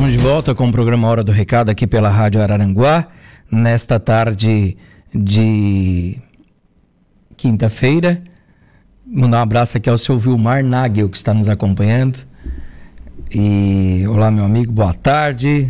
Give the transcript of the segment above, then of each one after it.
Estamos de volta com o programa Hora do Recado aqui pela Rádio Araranguá, nesta tarde de quinta-feira. Mandar um abraço aqui ao seu Vilmar Nagel, que está nos acompanhando. E olá, meu amigo, boa tarde.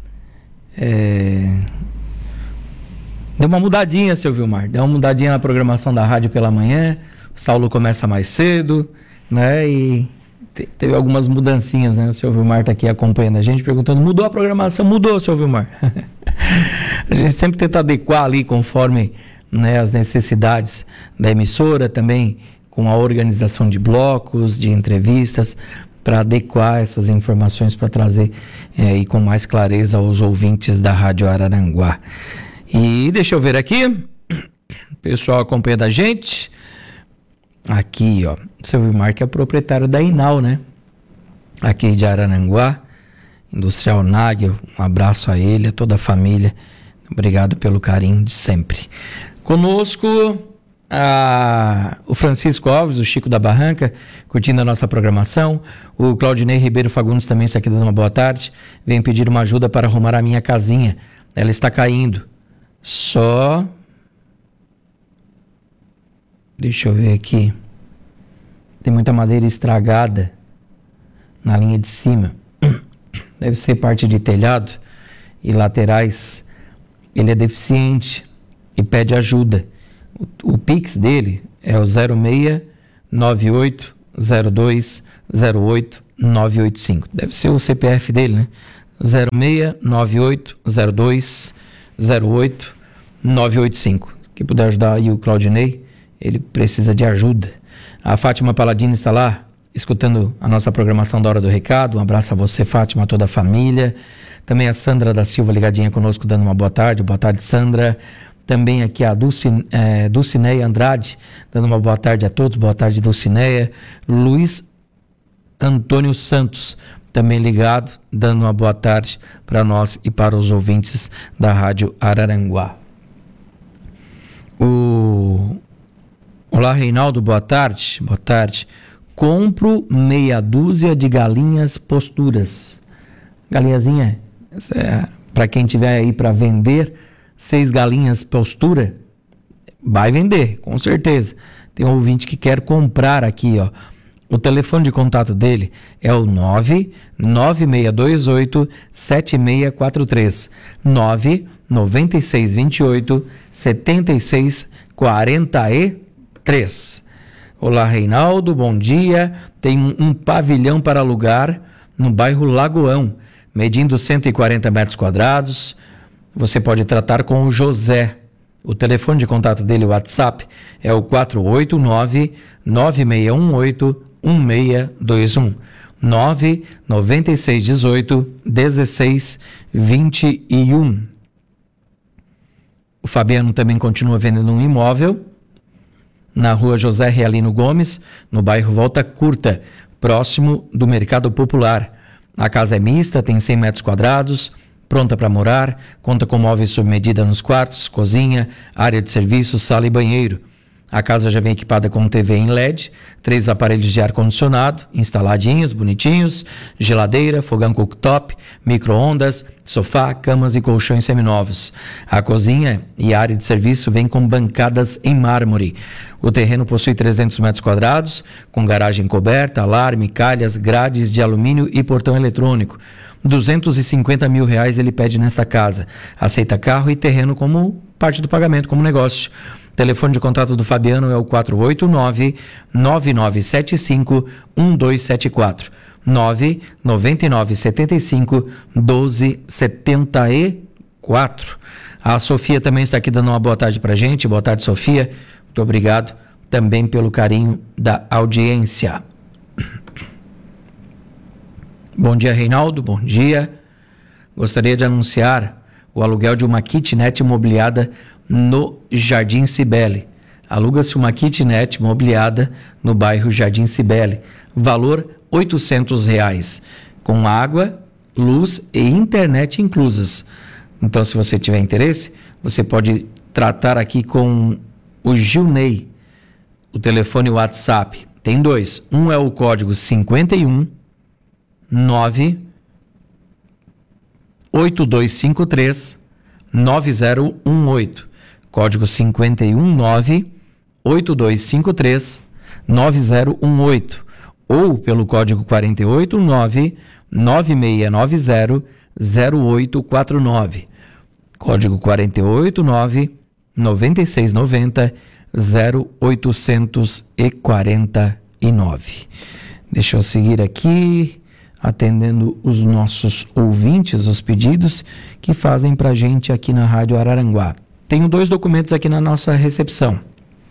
Deu uma mudadinha, seu Vilmar, deu uma mudadinha na programação da rádio pela manhã. O Saulo começa mais cedo, né? E teve algumas mudancinhas, né? O seu Vilmar está aqui acompanhando a gente, perguntando: mudou a programação? Mudou, seu Vilmar. A gente sempre tenta adequar ali conforme, né, as necessidades da emissora, também com a organização de blocos, de entrevistas, para adequar essas informações, para trazer e com mais clareza aos ouvintes da Rádio Araranguá. E deixa eu ver aqui, o pessoal acompanha a gente. Aqui, ó, o seu Vilmar, que é proprietário da Inal, né? Aqui de Araranguá, Industrial Nagel, um abraço a ele, a toda a família. Obrigado pelo carinho de sempre. Conosco, o Francisco Alves, o Chico da Barranca, curtindo a nossa programação. O Claudinei Ribeiro Fagundes também está aqui dando uma boa tarde. Vem pedir uma ajuda para arrumar a minha casinha. Ela está caindo. Só... Deixa eu ver aqui. Tem muita madeira estragada na linha de cima. Deve ser parte de telhado e laterais. Ele é deficiente e pede ajuda. O Pix dele é o 069802080985. Deve ser o CPF dele, né? 069802080985. Quem puder ajudar aí o Claudinei, ele precisa de ajuda. A Fátima Paladino está lá, escutando a nossa programação da Hora do Recado. Um abraço a você, Fátima, a toda a família. Também a Sandra da Silva ligadinha conosco, dando uma boa tarde. Boa tarde, Sandra. Também aqui a Dulcineia Andrade, dando uma boa tarde a todos. Boa tarde, Dulcineia. Luiz Antônio Santos, também ligado, dando uma boa tarde para nós e para os ouvintes da Rádio Araranguá. Olá, Reinaldo, boa tarde. Boa tarde. Compro meia dúzia de galinhas posturas. Galinhazinha, para quem tiver aí para vender, 6 galinhas postura, vai vender, com certeza. Tem um ouvinte que quer comprar aqui, ó. O telefone de contato dele é o 99628-7643. 99628-7643. Olá, Reinaldo, bom dia. Tem um pavilhão para alugar no bairro Lagoão, medindo 140 metros quadrados. Você pode tratar com o José. O telefone de contato dele, o WhatsApp, é o 489-9618-1621. 99618-1621. O Fabiano também continua vendendo um imóvel na rua José Realino Gomes, no bairro Volta Curta, próximo do Mercado Popular. A casa é mista, tem 100 metros quadrados, pronta para morar, conta com móveis sob medida nos quartos, cozinha, área de serviço, sala e banheiro. A casa já vem equipada com TV em LED, 3 aparelhos de ar-condicionado, instaladinhos, bonitinhos, geladeira, fogão cooktop, micro-ondas, sofá, camas e colchões seminovos. A cozinha e a área de serviço vem com bancadas em mármore. O terreno possui 300 metros quadrados, com garagem coberta, alarme, calhas, grades de alumínio e portão eletrônico. R$250 mil ele pede nesta casa. Aceita carro e terreno como parte do pagamento, como negócio. O telefone de contato do Fabiano é o 489-9975-1274. 99975-1274. A Sofia também está aqui dando uma boa tarde para a gente. Boa tarde, Sofia. Muito obrigado também pelo carinho da audiência. Bom dia, Reinaldo. Bom dia. Gostaria de anunciar o aluguel de uma kitnet imobiliada no Jardim Cibele. Aluga-se uma kitnet mobiliada no bairro Jardim Cibele. Valor R$800, com água, luz e internet inclusas. Então, se você tiver interesse, você pode tratar aqui com o Gilney. O telefone e o WhatsApp tem 2. Um é o código 51 9 8253-9018. Código 519-8253-9018. Ou pelo código 489-9690-0849. Código 489-9690-0849. Deixa eu seguir aqui, atendendo os nossos ouvintes, os pedidos que fazem para a gente aqui na Rádio Araranguá. Tenho 2 documentos aqui na nossa recepção.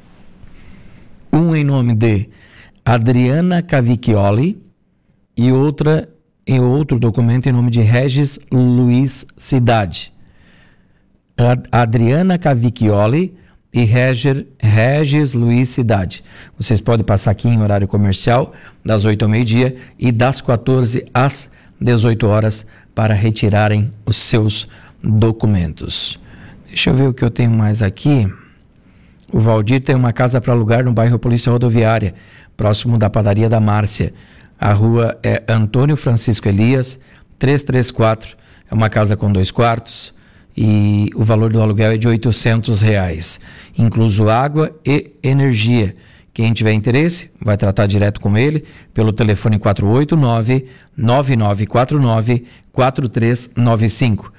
Um em nome de Adriana Cavicchioli e outro documento em nome de Regis Luiz Cidade. Adriana Cavicchioli e Regis Luiz Cidade. Vocês podem passar aqui em horário comercial, das 8 ao meio-dia e das 14 às 18 horas para retirarem os seus documentos. Deixa eu ver o que eu tenho mais aqui. O Valdir tem uma casa para alugar no bairro Polícia Rodoviária, próximo da padaria da Márcia. A rua é Antônio Francisco Elias, 334. É uma casa com 2 quartos. E o valor do aluguel é de R$800, incluso água e energia. Quem tiver interesse, vai tratar direto com ele pelo telefone 489-9949-4395,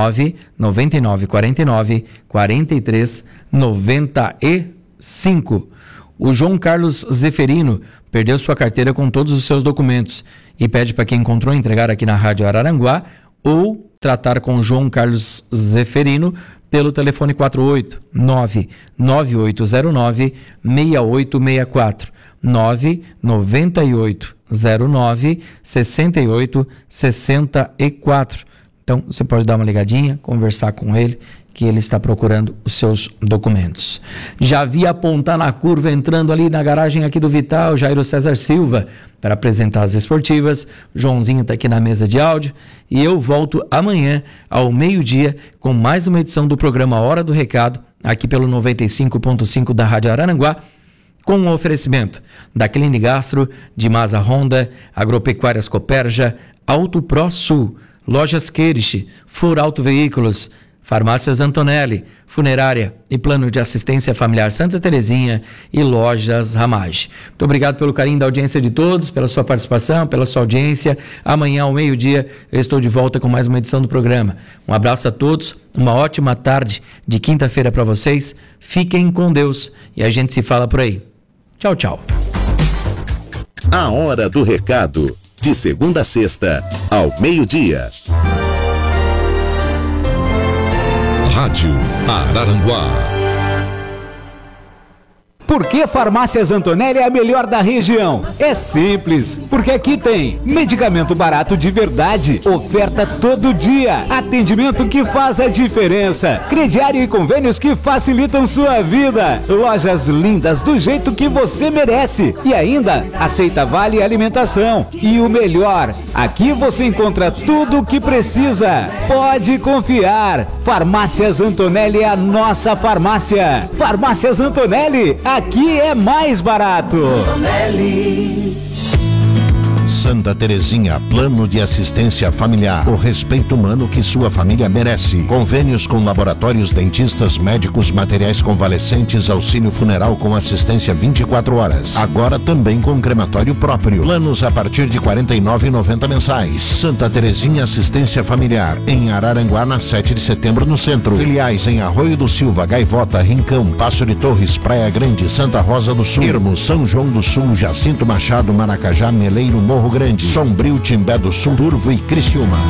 99949-4395. O João Carlos Zeferino perdeu sua carteira com todos os seus documentos e pede para quem encontrou entregar aqui na Rádio Araranguá ou tratar com João Carlos Zeferino pelo telefone 489-9809-6864, 99809-6864. Então, você pode dar uma ligadinha, conversar com ele, que ele está procurando os seus documentos. Já vi apontar na curva, entrando ali na garagem aqui do Vital, Jairo César Silva, para apresentar as esportivas. O Joãozinho está aqui na mesa de áudio e eu volto amanhã ao meio-dia com mais uma edição do programa Hora do Recado, aqui pelo 95.5 da Rádio Araranguá, com o oferecimento da Cline Gastro, de Masa Honda, Agropecuárias Copérgia, Auto Pro Sul, Lojas Queirich, For Auto Veículos, Farmácias Antonelli, Funerária e Plano de Assistência Familiar Santa Terezinha e Lojas Ramage. Muito obrigado pelo carinho da audiência de todos, pela sua participação, pela sua audiência. Amanhã ao meio-dia eu estou de volta com mais uma edição do programa. Um abraço a todos, uma ótima tarde de quinta-feira para vocês. Fiquem com Deus e a gente se fala por aí. Tchau, tchau. A Hora do Recado, de segunda a sexta, ao meio-dia. Rádio Araranguá. Por que Farmácias Antonelli é a melhor da região? É simples, porque aqui tem medicamento barato de verdade, oferta todo dia, atendimento que faz a diferença, crediário e convênios que facilitam sua vida, lojas lindas do jeito que você merece e ainda aceita vale alimentação. E o melhor, aqui você encontra tudo o que precisa. Pode confiar, Farmácias Antonelli é a nossa farmácia. Farmácias Antonelli, aqui é mais barato. Santa Terezinha, plano de assistência familiar, o respeito humano que sua família merece. Convênios com laboratórios, dentistas, médicos, materiais convalescentes, auxílio funeral com assistência 24 horas. Agora também com crematório próprio. Planos a partir de R$ 49,90 mensais. Santa Terezinha Assistência Familiar, em Araranguá, na 7 de setembro, no centro. Filiais em Arroio do Silva, Gaivota, Rincão, Passo de Torres, Praia Grande, Santa Rosa do Sul, Ermo, São João do Sul, Jacinto Machado, Maracajá, Meleiro, Morro Grande, Sombrio, Timbé do Sul, Turvo e Criciúma.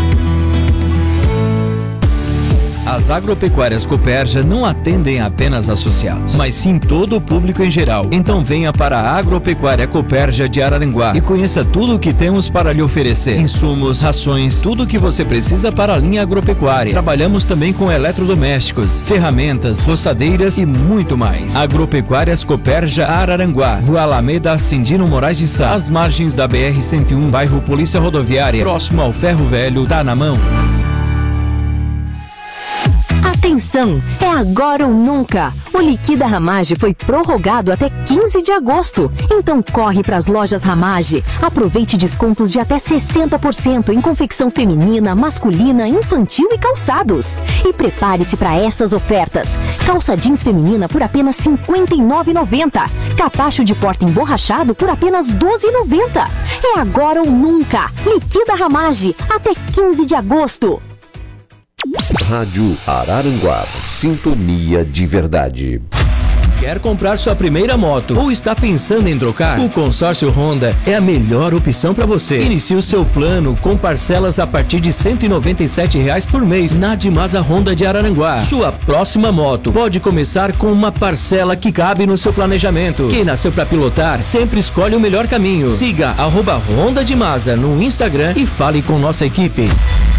As agropecuárias Copérgia não atendem apenas associados, mas sim todo o público em geral. Então venha para a Agropecuária Copérgia de Araranguá e conheça tudo o que temos para lhe oferecer. Insumos, rações, tudo o que você precisa para a linha agropecuária. Trabalhamos também com eletrodomésticos, ferramentas, roçadeiras e muito mais. Agropecuárias Copérgia Araranguá, Rua Alameda Cindino Moraes de Sá, às margens da BR-101, bairro Polícia Rodoviária, próximo ao Ferro Velho, tá na mão. Atenção, é agora ou nunca. O Liquida Ramage foi prorrogado até 15 de agosto. Então corre para as lojas Ramage. Aproveite descontos de até 60% em confecção feminina, masculina, infantil e calçados. E prepare-se para essas ofertas. Calça jeans feminina por apenas R$ 59,90. Capacho de porta emborrachado por apenas R$ 12,90. É agora ou nunca. Liquida Ramage até 15 de agosto. Rádio Araranguá, sintonia de verdade. Quer comprar sua primeira moto ou está pensando em trocar? O Consórcio Honda é a melhor opção para você. Inicie o seu plano com parcelas a partir de R$ 197 por mês na Dimasa Honda de Araranguá. Sua próxima moto pode começar com uma parcela que cabe no seu planejamento. Quem nasceu para pilotar sempre escolhe o melhor caminho. Siga @Honda Dimasa no Instagram e fale com nossa equipe.